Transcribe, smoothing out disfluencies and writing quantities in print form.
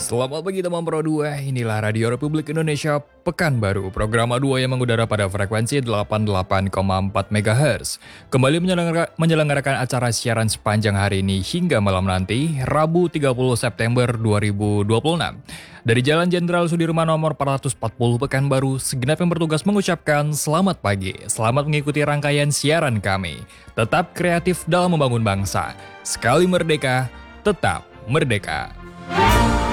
Selamat pagi teman Pro 2, inilah Radio Republik Indonesia Pekanbaru, program A2 yang mengudara pada frekuensi 88,4 MHz. Kembali menyelenggarakan acara siaran sepanjang hari ini hingga malam nanti, Rabu 30 September 2026. Dari Jalan Jenderal Sudirman nomor 440 Pekanbaru, segenap yang bertugas mengucapkan selamat pagi, selamat mengikuti rangkaian siaran kami. Tetap kreatif dalam membangun bangsa, sekali merdeka, tetap merdeka.